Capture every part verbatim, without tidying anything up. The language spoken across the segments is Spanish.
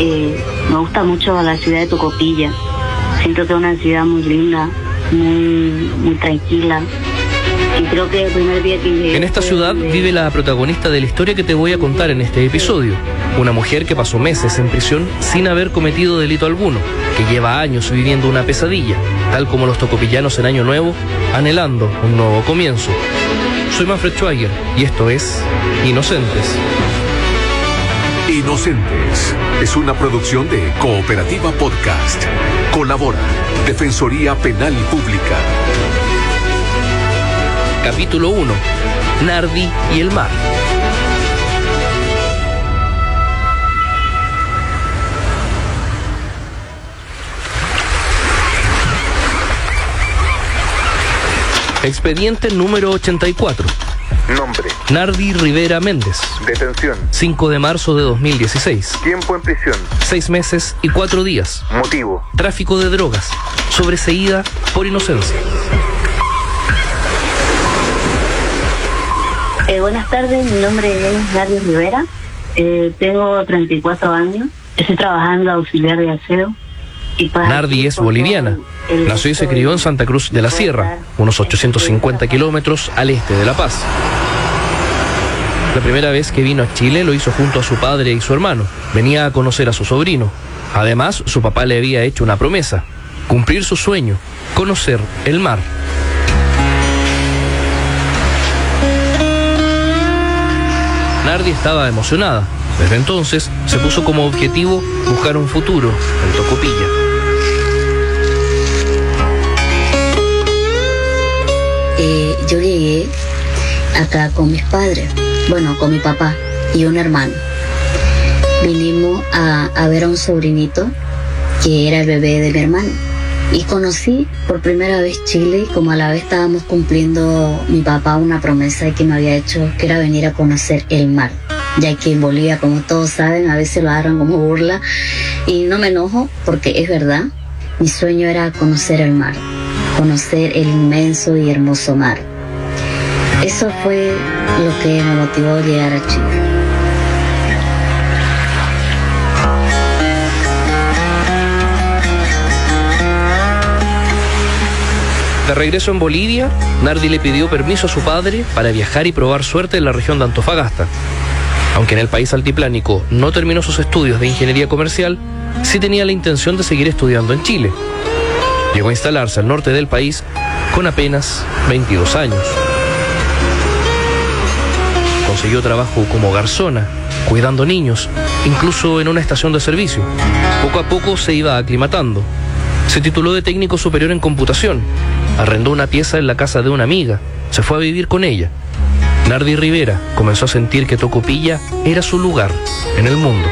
eh, me gusta mucho la ciudad de Tocopilla. Siento que es una ciudad muy linda, muy, muy tranquila. Y creo que el primer día que llegué... En esta ciudad vive la protagonista de la historia que te voy a contar en este episodio. Una mujer que pasó meses en prisión sin haber cometido delito alguno, que lleva años viviendo una pesadilla, tal como los tocopillanos en Año Nuevo, anhelando un nuevo comienzo. Soy Manfred Schweiger y esto es Inocentes. Inocentes es una producción de Cooperativa Podcast. Colabora Defensoría Penal Pública. Capítulo uno. Nardi y el mar. Expediente número ochenta y cuatro. Nombre: Nardi Rivera Méndez. Detención: cinco de marzo de dos mil dieciséis. Tiempo en prisión: seis meses y cuatro días. Motivo: Tráfico de drogas. Sobreseída por inocencia. Eh, buenas tardes, mi nombre es Nardi Rivera, eh, tengo treinta y cuatro años, estoy trabajando auxiliar de aseo. Y pues Nardi es boliviana, nació y se crió en Santa Cruz de la Sierra, unos ochocientos cincuenta kilómetros al este de La Paz. La primera vez que vino a Chile lo hizo junto a su padre y su hermano, venía a conocer a su sobrino. Además, su papá le había hecho una promesa, cumplir su sueño, conocer el mar. Nardi estaba emocionada. Desde entonces se puso como objetivo buscar un futuro en Tocopilla. Eh, yo llegué acá con mis padres, bueno, con mi papá y un hermano. Vinimos a, a ver a un sobrinito que era el bebé de mi hermano. Y conocí por primera vez Chile, y como a la vez estábamos cumpliendo mi papá una promesa que me había hecho, que era venir a conocer el mar, ya que en Bolivia, como todos saben, a veces lo agarran como burla, y no me enojo porque es verdad. Mi sueño era conocer el mar, conocer el inmenso y hermoso mar. Eso fue lo que me motivó a llegar a Chile. De regreso en Bolivia, Nardi le pidió permiso a su padre para viajar y probar suerte en la región de Antofagasta. Aunque en el país altiplánico no terminó sus estudios de ingeniería comercial, sí tenía la intención de seguir estudiando en Chile. Llegó a instalarse al norte del país con apenas veintidós años. Consiguió trabajo como garzona, cuidando niños, incluso en una estación de servicio. Poco a poco se iba aclimatando. Se tituló de técnico superior en computación. Arrendó una pieza en la casa de una amiga. Se fue a vivir con ella. Nardi Rivera comenzó a sentir que Tocopilla era su lugar en el mundo.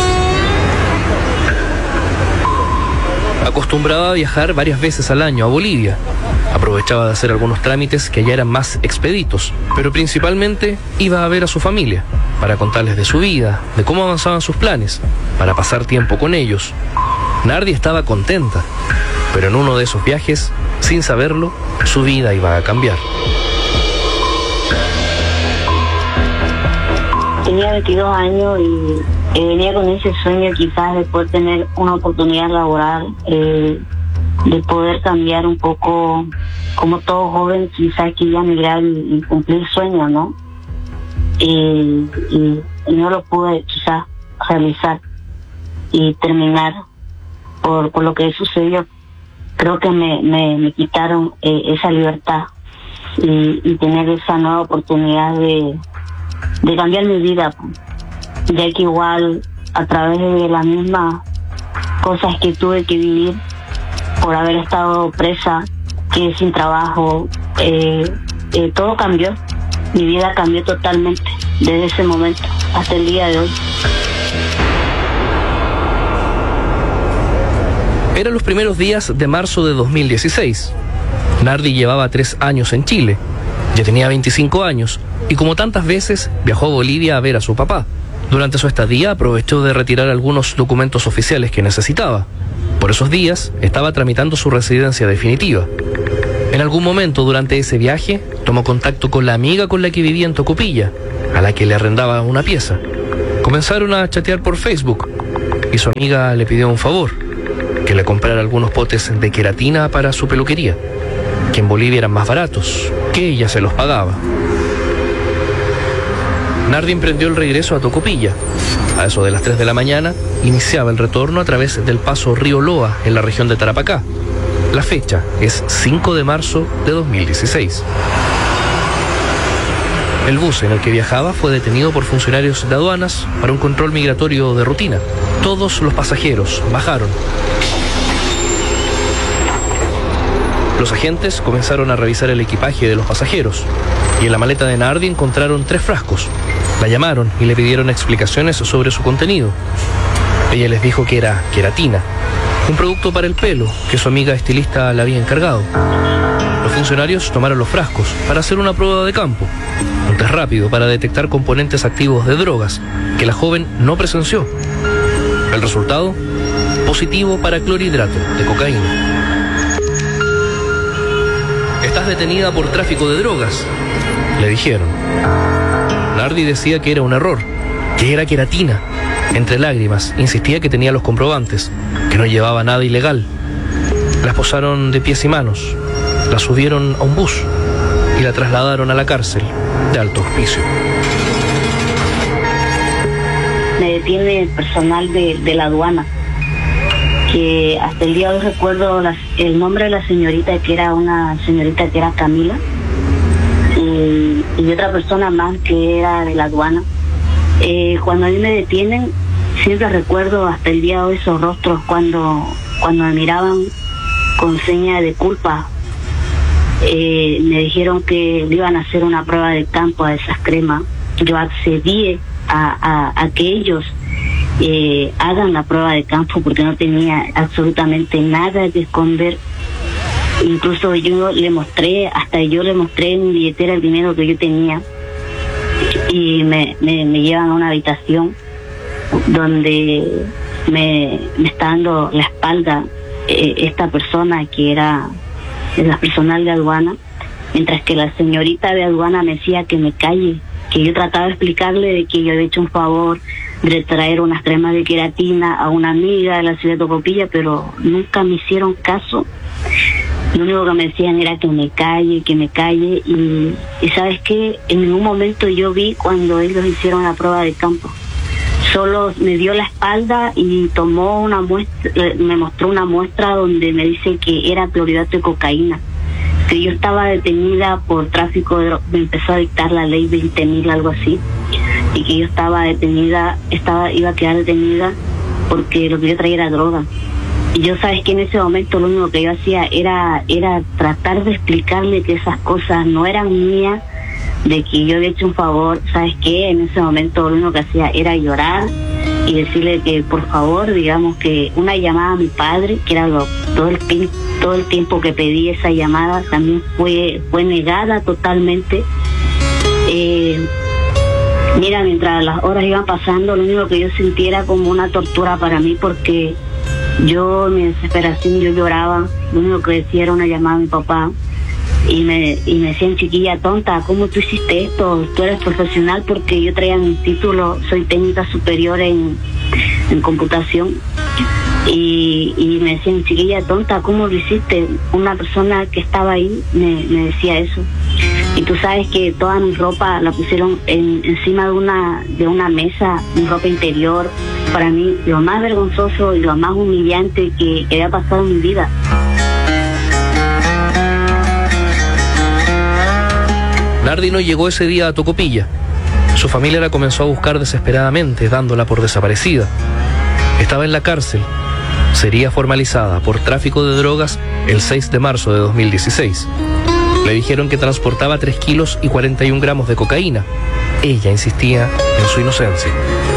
Acostumbraba a viajar varias veces al año a Bolivia. Aprovechaba de hacer algunos trámites que allá eran más expeditos, pero principalmente iba a ver a su familia, para contarles de su vida, de cómo avanzaban sus planes, para pasar tiempo con ellos. Nardi estaba contenta, pero en uno de esos viajes, sin saberlo, su vida iba a cambiar. Tenía veintidós años y eh, venía con ese sueño quizás de poder tener una oportunidad laboral, eh, de poder cambiar un poco, como todo joven quizás quería migrar y, y cumplir sueños, ¿no? Y, y, y no lo pude quizás realizar y terminar por, por lo que sucedió. Creo que me, me, me quitaron eh, esa libertad y, y tener esa nueva oportunidad de, de cambiar mi vida, ya que igual a través de las mismas cosas que tuve que vivir por haber estado presa, que sin trabajo, eh, eh, todo cambió. Mi vida cambió totalmente desde ese momento hasta el día de hoy. Eran los primeros días de marzo de dos mil dieciséis. Nardi llevaba tres años en Chile. Ya tenía veinticinco años y, como tantas veces, viajó a Bolivia a ver a su papá. Durante su estadía aprovechó de retirar algunos documentos oficiales que necesitaba. Por esos días estaba tramitando su residencia definitiva. En algún momento durante ese viaje tomó contacto con la amiga con la que vivía en Tocopilla, a la que le arrendaba una pieza. Comenzaron a chatear por Facebook y su amiga le pidió un favor, que le comprara algunos potes de queratina para su peluquería, que en Bolivia eran más baratos, que ella se los pagaba. Nardi emprendió el regreso a Tocopilla. A eso de las tres de la mañana, iniciaba el retorno a través del paso Río Loa, en la región de Tarapacá. La fecha es cinco de marzo de dos mil dieciséis. El bus en el que viajaba fue detenido por funcionarios de aduanas para un control migratorio de rutina. Todos los pasajeros bajaron. Los agentes comenzaron a revisar el equipaje de los pasajeros y en la maleta de Nardi encontraron tres frascos. La llamaron y le pidieron explicaciones sobre su contenido. Ella les dijo que era queratina, un producto para el pelo que su amiga estilista le había encargado. Los funcionarios tomaron los frascos para hacer una prueba de campo, un test rápido para detectar componentes activos de drogas que la joven no presenció. El resultado, positivo para clorhidrato de cocaína. Estás detenida por tráfico de drogas, le dijeron. Nardi decía que era un error, que era queratina. Entre lágrimas, insistía que tenía los comprobantes, que no llevaba nada ilegal. La esposaron de pies y manos, la subieron a un bus y la trasladaron a la cárcel de Alto Hospicio. Me detiene el personal de, de la aduana, que hasta el día de hoy recuerdo las, el nombre de la señorita, que era una señorita que era Camila, y, y otra persona más que era de la aduana. Eh, cuando a mí me detienen, siempre recuerdo hasta el día de hoy esos rostros cuando, cuando me miraban con seña de culpa. Eh, me dijeron que le iban a hacer una prueba de campo a esas cremas. Yo accedí a, a, a que ellos eh, hagan la prueba de campo porque no tenía absolutamente nada que esconder. Incluso yo le mostré, hasta yo le mostré en mi billetera el dinero que yo tenía. Y me, me, me llevan a una habitación donde me, me está dando la espalda eh, esta persona que era la personal de aduana, mientras que la señorita de aduana me decía que me calle, que yo trataba de explicarle de que yo había hecho un favor de traer unas cremas de queratina a una amiga de la ciudad de Tocopilla, pero nunca me hicieron caso. Lo único que me decían era que me calle, que me calle, y, y ¿sabes qué? En ningún momento yo vi cuando ellos hicieron la prueba de campo. Solo me dio la espalda y tomó una muestra, me mostró una muestra donde me dice que era clorhidrato de cocaína, que yo estaba detenida por tráfico de drogas. Me empezó a dictar la ley veinte mil, algo así, y que yo estaba detenida, estaba iba a quedar detenida porque lo que yo traía era droga. Y yo, sabes que en ese momento lo único que yo hacía era era tratar de explicarle que esas cosas no eran mías, de que yo había hecho un favor. Sabes que en ese momento lo único que hacía era llorar y decirle que por favor, digamos, que una llamada a mi padre, que era lo, todo el todo el tiempo que pedí esa llamada, también fue fue negada totalmente. Eh, mira, mientras las horas iban pasando, lo único que yo sentía era como una tortura para mí, porque yo, en mi desesperación, yo lloraba. Lo único que decía era una llamada a mi papá. Y me, y me decían, chiquilla tonta, ¿cómo tú hiciste esto? Tú eres profesional, porque yo traía mi título, soy técnica superior en, en computación. Y, y me decían, chiquilla tonta, ¿cómo lo hiciste? Una persona que estaba ahí me, me decía eso. Y tú sabes que toda mi ropa la pusieron en, encima de una de una mesa, mi ropa interior. Para mí, lo más vergonzoso y lo más humillante que, que había pasado en mi vida. Nardi no llegó ese día a Tocopilla. Su familia la comenzó a buscar desesperadamente, dándola por desaparecida. Estaba en la cárcel. Sería formalizada por tráfico de drogas el seis de marzo de dos mil dieciséis. Le dijeron que transportaba tres kilos y cuarenta y un gramos de cocaína. Ella insistía en su inocencia.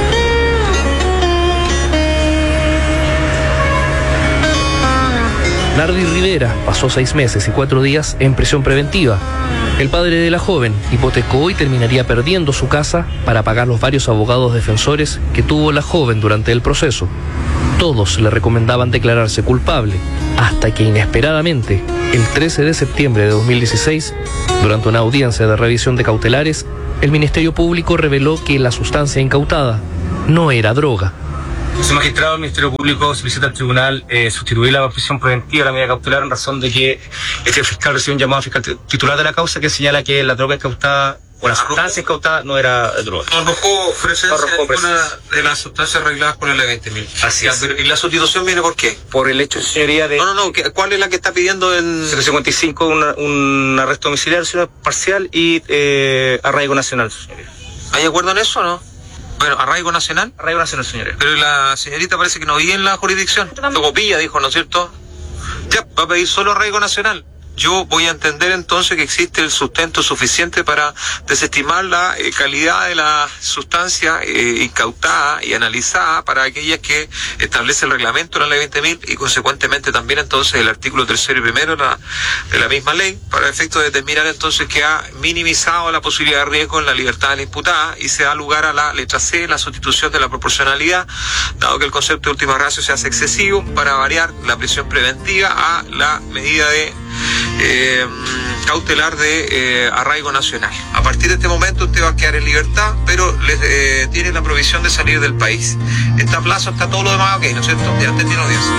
Nardi Rivera pasó seis meses y cuatro días en prisión preventiva. El padre de la joven hipotecó y terminaría perdiendo su casa para pagar los varios abogados defensores que tuvo la joven durante el proceso. Todos le recomendaban declararse culpable, hasta que inesperadamente, el trece de septiembre de dos mil dieciséis, durante una audiencia de revisión de cautelares, el Ministerio Público reveló que la sustancia incautada no era droga, Su magistrado del Ministerio Público solicita al tribunal eh, sustituir la prisión preventiva a la medida cautelar en razón de que este fiscal recibió un llamado fiscal titular de la causa que señala que la droga incautada o la sustancia incautada no era droga. No arrojó presencia no ninguna de las sustancias arregladas con el veinte mil. Así es. ¿Y la sustitución viene por qué? Por el hecho, señoría, de... No, no, no. ¿Cuál es la que está pidiendo en...? ciento cincuenta y cinco, una, un arresto domiciliario parcial y eh, arraigo nacional, señoría. ¿Hay acuerdo en eso o no? Bueno, arraigo nacional. Arraigo nacional, señoría. Pero la señorita parece que no vive en la jurisdicción. Tocopilla dijo, ¿no es cierto? Ya, va a pedir solo arraigo nacional. Yo voy a entender entonces que existe el sustento suficiente para desestimar la eh, calidad de la sustancia eh, incautada y analizada para aquellas que establece el reglamento de la ley veinte mil y consecuentemente también entonces el artículo tercero y primero de la, de la misma ley, para efecto de determinar entonces que ha minimizado la posibilidad de riesgo en la libertad de la imputada y se da lugar a la letra C, la sustitución de la proporcionalidad, dado que el concepto de última ratio se hace excesivo para variar la prisión preventiva a la medida de Eh, cautelar de eh, arraigo nacional. A partir de este momento usted va a quedar en libertad, pero les, eh, tiene la provisión de salir del país. Está a plazo, está todo lo demás ok, ¿no es cierto? Ya usted tiene audiencia.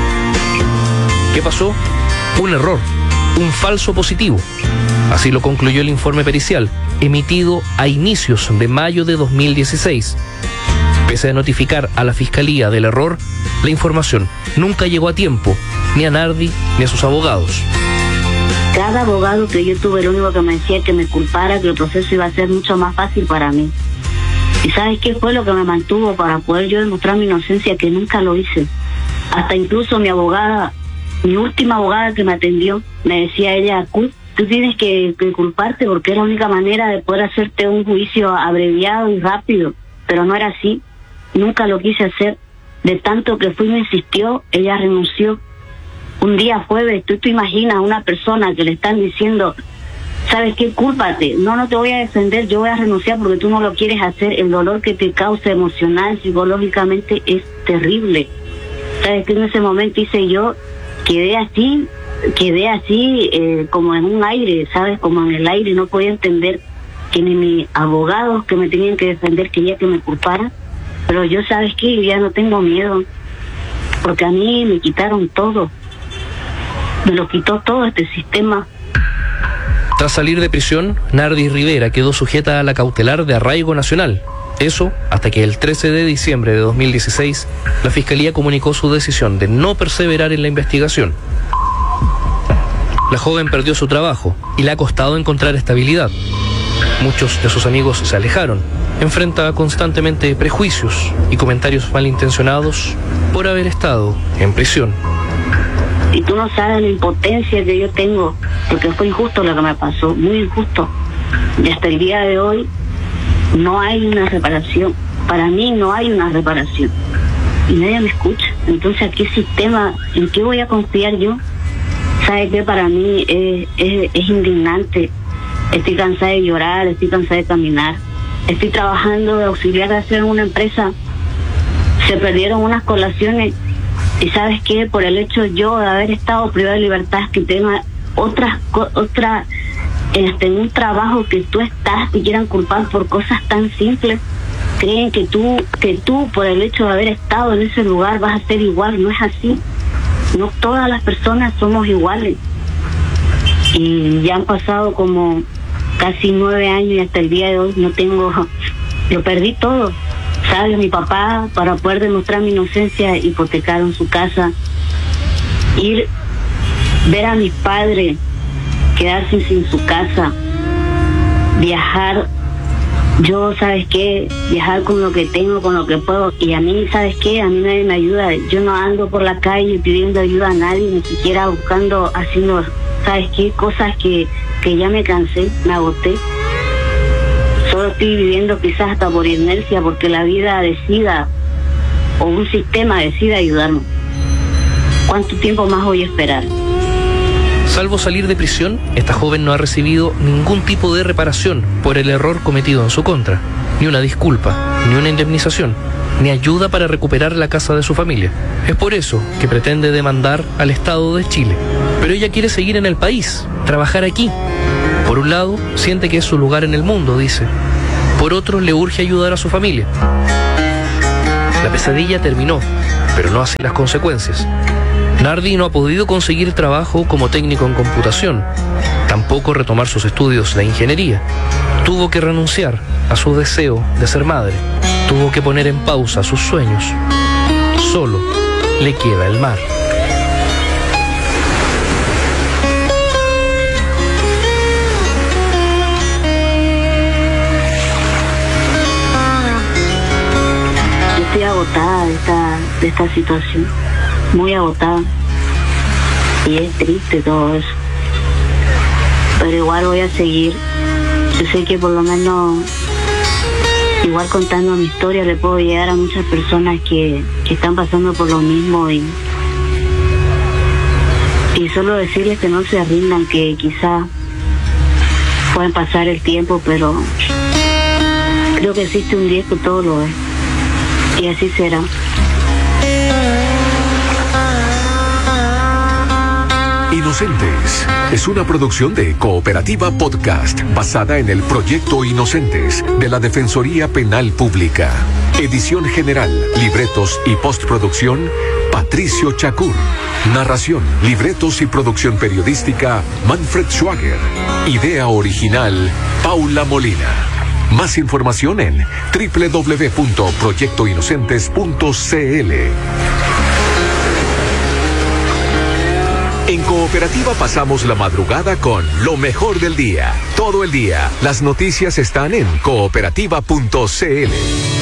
¿Qué pasó? Un error, un falso positivo. Así lo concluyó el informe pericial, emitido a inicios de mayo de dos mil dieciséis. Pese a notificar a la Fiscalía del error, la información nunca llegó a tiempo, ni a Nardi ni a sus abogados. Cada abogado que yo tuve, lo único que me decía que me culpara, que el proceso iba a ser mucho más fácil para mí. ¿Y sabes qué fue lo que me mantuvo para poder yo demostrar mi inocencia? Que nunca lo hice. Hasta incluso mi abogada, mi última abogada que me atendió, me decía ella, tú tienes que, que culparte porque es la única manera de poder hacerte un juicio abreviado y rápido. Pero no era así. Nunca lo quise hacer. De tanto que fui me insistió, ella renunció. Un día jueves, tú te imaginas a una persona que le están diciendo, ¿sabes qué? Cúlpate. No, no te voy a defender, yo voy a renunciar porque tú no lo quieres hacer. El dolor que te causa emocional, psicológicamente, es terrible. ¿Sabes qué? En ese momento hice yo, quedé así, quedé así, eh, como en un aire, ¿sabes? Como en el aire, no podía entender que ni mis abogados que me tenían que defender quería que me culpara. Pero yo, ¿sabes qué? Yo ya no tengo miedo, porque a mí me quitaron todo. Me lo quitó todo este sistema. Tras salir de prisión, Nardi Rivera quedó sujeta a la cautelar de arraigo nacional. Eso hasta que el trece de diciembre de dos mil dieciséis, la Fiscalía comunicó su decisión de no perseverar en la investigación. La joven perdió su trabajo y le ha costado encontrar estabilidad. Muchos de sus amigos se alejaron. Enfrenta constantemente prejuicios y comentarios malintencionados por haber estado en prisión. Y tú no sabes la impotencia que yo tengo, porque fue injusto lo que me pasó, muy injusto. Y hasta el día de hoy no hay una reparación. Para mí no hay una reparación. Y nadie me escucha. Entonces, ¿a qué sistema, en qué voy a confiar yo? ¿Sabe qué? Para mí es, es, es indignante. Estoy cansada de llorar, estoy cansada de caminar. Estoy trabajando de auxiliar de hacer una empresa. Se perdieron unas colaciones. Y ¿sabes qué? Por el hecho yo de haber estado privada de libertad, que tenga otras, otra, este, en un trabajo que tú estás, te quieran culpar por cosas tan simples. Creen que tú, que tú por el hecho de haber estado en ese lugar vas a ser igual. No es así. No todas las personas somos iguales. Y ya han pasado como casi nueve años y hasta el día de hoy no tengo, yo perdí todo. ¿Sabes? Mi papá, para poder demostrar mi inocencia, hipotecaron su casa. Ir, ver a mis padres, quedarse sin su casa, viajar. Yo, ¿sabes qué? Viajar con lo que tengo, con lo que puedo. Y a mí, ¿sabes qué? A mí nadie me ayuda. Yo no ando por la calle pidiendo ayuda a nadie, ni siquiera buscando, haciendo, ¿sabes qué? Cosas que, que ya me cansé, me agoté. Solo estoy viviendo quizás hasta por inercia, porque la vida decida, o un sistema decida ayudarme. ¿Cuánto tiempo más voy a esperar? Salvo salir de prisión, esta joven no ha recibido ningún tipo de reparación por el error cometido en su contra. Ni una disculpa, ni una indemnización, ni ayuda para recuperar la casa de su familia. Es por eso que pretende demandar al Estado de Chile. Pero ella quiere seguir en el país, trabajar aquí. Por un lado, siente que es su lugar en el mundo, dice. Por otro, le urge ayudar a su familia. La pesadilla terminó, pero no así las consecuencias. Nardi no ha podido conseguir trabajo como técnico en computación, tampoco retomar sus estudios de ingeniería. Tuvo que renunciar a su deseo de ser madre, tuvo que poner en pausa sus sueños. Solo le queda el mar. Estoy agotada de esta, de esta situación, muy agotada, y es triste todo eso, pero igual voy a seguir. Yo sé que por lo menos, igual contando mi historia, le puedo llegar a muchas personas que, que están pasando por lo mismo, y, y solo decirles que no se rindan, que quizás pueden pasar el tiempo, pero creo que existe un día que todo lo es. Y así será. Inocentes es una producción de Cooperativa Podcast basada en el proyecto Inocentes de la Defensoría Penal Pública. Edición general, libretos y postproducción, Patricio Chacur. Narración, libretos y producción periodística, Manfred Schwager. Idea original, Paula Molina. Más información en doble u doble u doble u punto proyecto inocentes punto c l. En Cooperativa pasamos la madrugada con lo mejor del día. Todo el día, las noticias están en cooperativa punto c l.